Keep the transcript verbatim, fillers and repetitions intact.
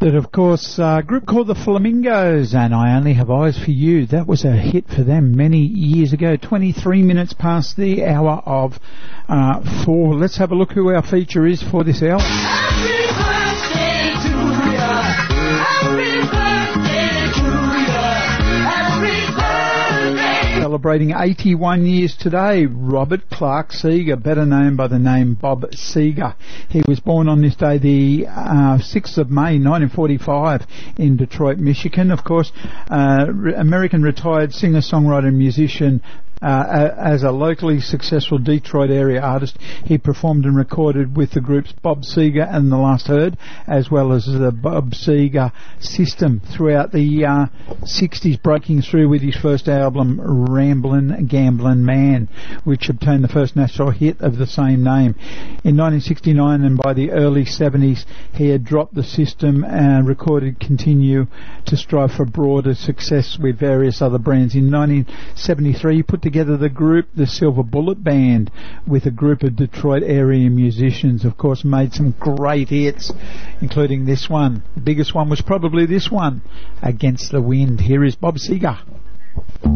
That, of course, a group called the Flamingos, and I Only Have Eyes for You. That was a hit for them many years ago. twenty-three minutes past the hour of uh, four. Let's have a look who our feature is for this hour. Happy birthday to ya. Happy birthday to ya. Happy birthday. Celebrating eighty-one years today, Robert Clark Seeger, better known by the name Bob Seger. He was born on this day, the uh, sixth of May nineteen forty-five in Detroit, Michigan. Of course, uh, re- American retired singer-songwriter and musician. Uh, as a locally successful Detroit area artist, he performed and recorded with the groups Bob Seger and The Last Heard, as well as the Bob Seger System throughout the uh, sixties, breaking through with his first album, Ramblin' Gamblin' Man, which obtained the first national hit of the same name. In nineteen sixty-nine and by the early seventies, he had dropped the System and recorded Continue to strive for broader success with various other brands. In nineteen seventy-three, he put together together the group, the Silver Bullet Band, with a group of Detroit area musicians. Of course, made some great hits, including this one. The biggest one was probably this one, Against the Wind. Here is Bob Seger.